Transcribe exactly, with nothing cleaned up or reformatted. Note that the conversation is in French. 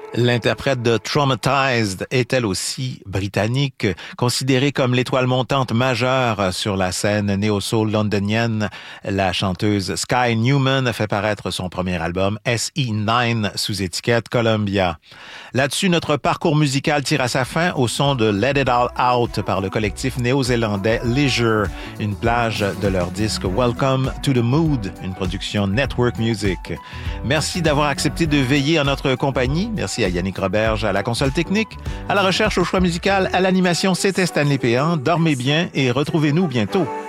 L'interprète de Traumatized est elle aussi britannique, considérée comme l'étoile montante majeure sur la scène néo-soul londonienne. La chanteuse Sky Newman fait paraître son premier album S E neuf sous étiquette Columbia. Là-dessus, notre parcours musical tire à sa fin au son de Let It All Out par le collectif néo-zélandais Leisure, une plage de leur disque Welcome to the Mood, une production Network Music. Merci d'avoir accepté de veiller en notre compagnie. Merci à Yannick Roberge à la console technique, à la recherche au choix musical, à l'animation, c'était Stanley Péan. Dormez bien et retrouvez-nous bientôt.